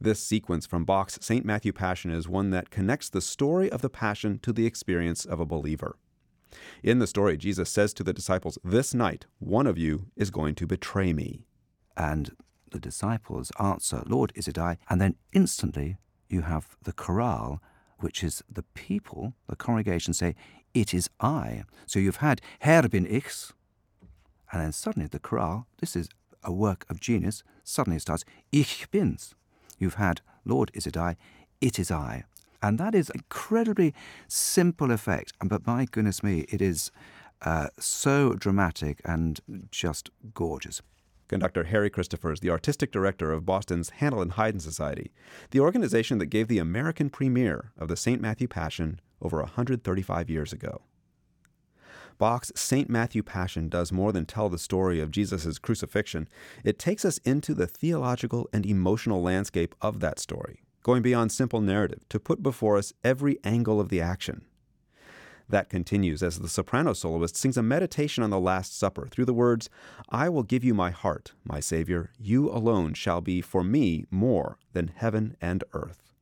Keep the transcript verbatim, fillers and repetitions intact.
This sequence from Bach's Saint Matthew Passion is one that connects the story of the Passion to the experience of a believer. In the story, Jesus says to the disciples, "This night, one of you is going to betray me." And the disciples answer, "Lord, is it I?" And then instantly you have the chorale, which is the people, the congregation say, "It is I." So you've had Herr bin ich's, and then suddenly the chorale, this is a work of genius, suddenly starts, "Ich bin's." You've had, "Lord, is it I?" "It is I." And that is an incredibly simple effect, but my goodness me, it is uh, so dramatic and just gorgeous. Conductor Harry Christopher is the artistic director of Boston's Handel and Haydn Society, the organization that gave the American premiere of the Saint Matthew Passion over one hundred thirty-five years ago. Bach's Saint Matthew Passion does more than tell the story of Jesus' crucifixion. It takes us into the theological and emotional landscape of that story, going beyond simple narrative to put before us every angle of the action. That continues as the soprano soloist sings a meditation on the Last Supper through the words, "I will give you my heart, my Savior. You alone shall be for me more than heaven and earth."